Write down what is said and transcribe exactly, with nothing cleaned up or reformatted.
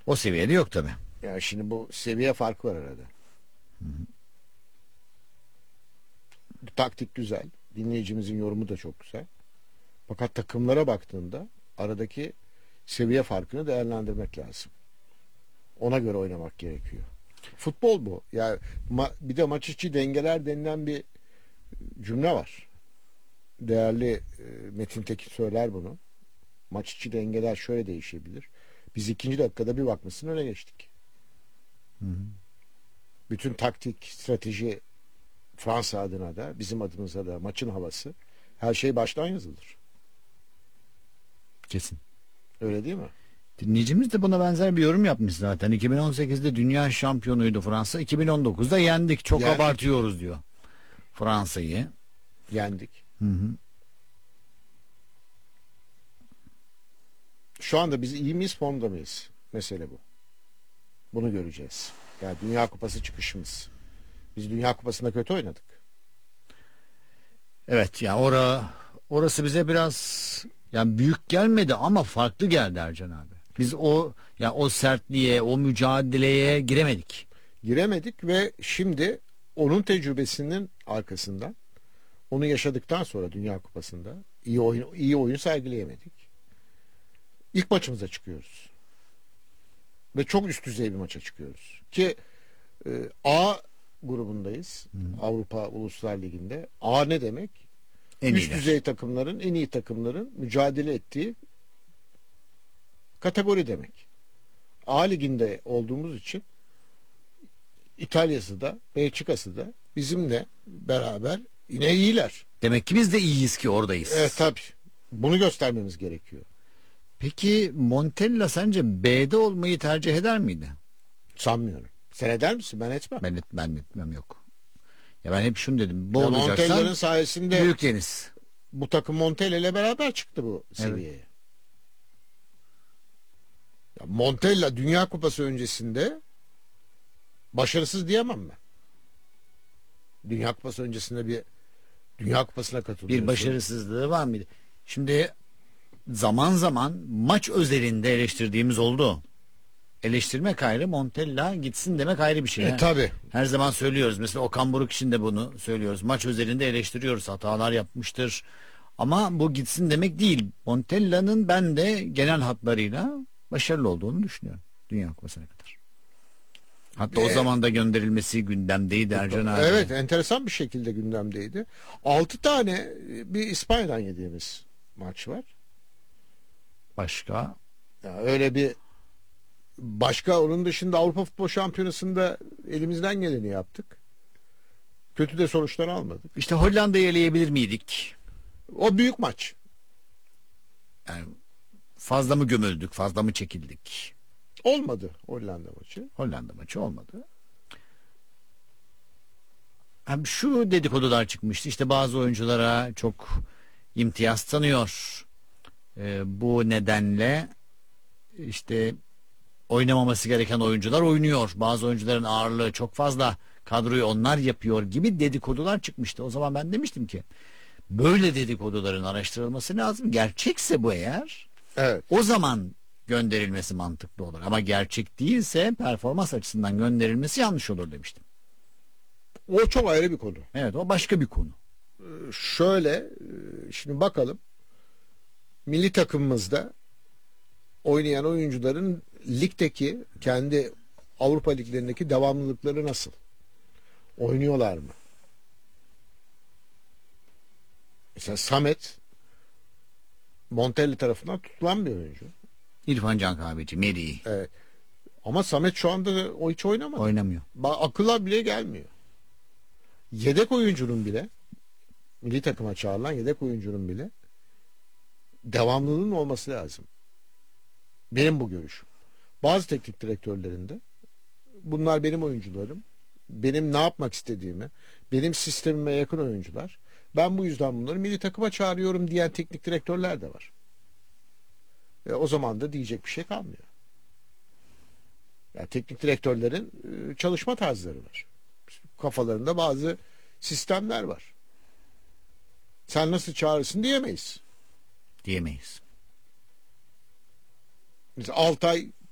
O seviyede yok tabii. Yani şimdi bu seviye farkı var arada. Hı hı. Taktik güzel. Dinleyicimizin yorumu da çok güzel. Fakat takımlara baktığında aradaki seviye farkını değerlendirmek lazım. Ona göre oynamak gerekiyor. Futbol bu. Yani ma- bir de maç içi dengeler denilen bir cümle var. Değerli e, Metin Tekin söyler bunu. Maç içi dengeler şöyle değişebilir. Biz ikinci dakikada bir bakmışsın öne geçtik. Hı hı. Bütün taktik, strateji Fransa adına da bizim adımıza da maçın havası her şey baştan yazılır. Kesin. Öyle değil mi? Dinleyicimiz de buna benzer bir yorum yapmış zaten. iki bin on sekizde dünya şampiyonuydu Fransa. iki bin on dokuzda yendik. Çok Yendik. abartıyoruz diyor. Fransa'yı. Yendik. Hı hı. Şu anda biz iyi miyiz, formda mıyız? Mesele bu. Bunu göreceğiz. Yani Dünya Kupası çıkışımız. Biz Dünya Kupası'nda kötü oynadık. Evet yani ora, orası bize biraz yani büyük gelmedi ama farklı geldi Ercan abi. Biz o yani o sertliğe, o mücadeleye giremedik. Giremedik ve şimdi onun tecrübesinin arkasından onu yaşadıktan sonra Dünya Kupası'nda iyi oyun iyi oyun sergileyemedik. İlk maçımıza çıkıyoruz. Ve çok üst düzey bir maça çıkıyoruz. Ki e, A grubundayız. Hı. Avrupa Uluslar Ligi'nde. A ne demek? En üst iyiler. düzey takımların, en iyi takımların mücadele ettiği kategori demek. A liginde olduğumuz için İtalya'sı da, Belçika'sı da bizimle beraber yine iyiler. Demek ki biz de iyiyiz ki oradayız. Evet tabii. Bunu göstermemiz gerekiyor. Peki Montella sence B'de olmayı tercih eder miydi? Sanmıyorum. Sen eder misin? Ben etmem. Ben, et, ben etmem yok. Ya ben hep şunu dedim. Bu Ya olacaksan Montella'nın sayesinde büyük deniz. bu takım Montella ile beraber çıktı bu seviyeye. Evet. Ya Montella Dünya Kupası öncesinde başarısız diyemem ben. Dünya Kupası öncesinde bir Dünya Kupası'na katılıyorsun. Bir başarısızlığı var mıydı? Şimdi zaman zaman maç özelinde eleştirdiğimiz oldu. Eleştirmek ayrı, Montella gitsin demek ayrı bir şey. E, tabii. Her zaman söylüyoruz. Mesela Okan Buruk için de bunu söylüyoruz. Maç özelinde eleştiriyoruz. Hatalar yapmıştır. Ama bu gitsin demek değil. Montella'nın ben de genel hatlarıyla başarılı olduğunu düşünüyorum. Dünya Kupası'na kadar. Hatta E, o zaman da gönderilmesi gündemdeydi Ercan abi. Evet, enteresan bir şekilde gündemdeydi. Altı tane bir İspanya'dan yediğimiz maç var. Başka? Ya öyle bir başka onun dışında Avrupa Futbol Şampiyonası'nda elimizden geleni yaptık. Kötü de sonuçlar almadık. İşte Hollanda'yı eleyebilir miydik? O büyük maç. Yani fazla mı gömüldük, fazla mı çekildik? Olmadı Hollanda maçı. Hollanda maçı olmadı. Hem şu dedikodular çıkmıştı. İşte bazı oyunculara çok imtiyaz tanıyor. Ee, bu nedenle işte oynamaması gereken oyuncular oynuyor. Bazı oyuncuların ağırlığı çok fazla. Kadroyu onlar yapıyor gibi dedikodular çıkmıştı. O zaman ben demiştim ki böyle dedikoduların araştırılması lazım. Gerçekse bu eğer Evet. o zaman gönderilmesi mantıklı olur. Ama gerçek değilse performans açısından gönderilmesi yanlış olur demiştim. O çok ayrı bir konu. Evet, o başka bir konu. Ee, Şöyle şimdi bakalım. Milli takımımızda oynayan oyuncuların ligdeki kendi Avrupa liglerindeki devamlılıkları nasıl? Oynuyorlar mı? Mesela Samet Montella tarafından tutulan bir oyuncu. İrfan Can Kahveci, Meri Evet. Ama Samet şu anda da o hiç oynamadı. oynamıyor. Ba- akılla bile gelmiyor. Yedek oyuncunun bile milli takıma çağrılan yedek oyuncunun bile devamlılığının olması lazım. Benim bu görüşüm. Bazı teknik direktörlerinde bunlar benim oyuncularım. Benim ne yapmak istediğimi, benim sistemime yakın oyuncular. Ben bu yüzden bunları milli takıma çağırıyorum diyen teknik direktörler de var. E, o zaman da diyecek bir şey kalmıyor. Yani teknik direktörlerin e, çalışma tarzları var. Kafalarında bazı sistemler var. Sen nasıl çağırırsın diyemeyiz. Diyemeyiz. Mesela Altay